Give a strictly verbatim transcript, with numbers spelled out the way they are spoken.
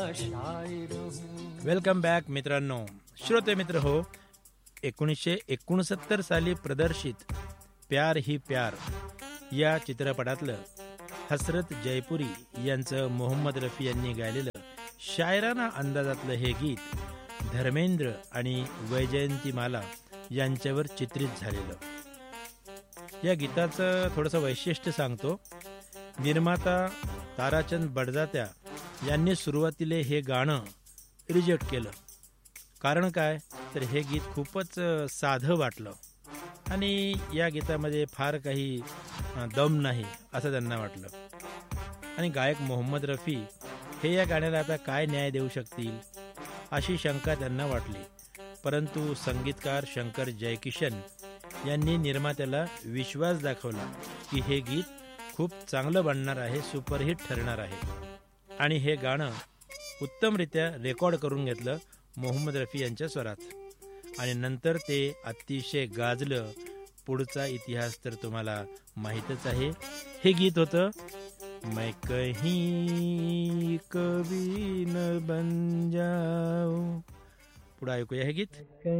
Welcome back मित्रांनो. श्रोते मित्र हो, एकोणीसशे एकोणसत्तर साली प्रदर्शित प्यार ही प्यार या चित्रपटातलं हसरत जयपुरी यांचं मोहम्मद रफी यांनी गायलेलं शायराना अंदाजातलं हे गीत धर्मेंद्र आणि वैजयंतीमाला यांच्यावर चित्रित झालेलं. या गीताचं थोडंसं वैशिष्ट्य सांगतो. निर्माता ताराचंद बडजात्या यांनी सुरुवातीला हे गाणं रिजेक्ट केलं. कारण काय तर हे गीत खूपच साधं वाटलं आणि या गीतामध्ये फार काही दम नाही असं त्यांना वाटलं. आणि गायक मोहम्मद रफी हे या गाण्याला आता काय न्याय देऊ शकतील अशी शंका त्यांना वाटली. परंतु संगीतकार शंकर जयकिशन यांनी निर्मात्याला विश्वास दाखवला की हे गीत खूप चांगलं बनणार आहे, सुपरहिट ठरणार आहे. आणि हे गाणं उत्तमरित्या रेकॉर्ड करून घेतलं मोहम्मद रफी यांच्या स्वरात आणि नंतर ते अतिशय गाजलं. पुढचा इतिहास तर तुम्हाला माहीतच आहे. हे गीत होतं मैं कहीं कभी न बन जाऊं. पुढे ऐकूया हे गीत.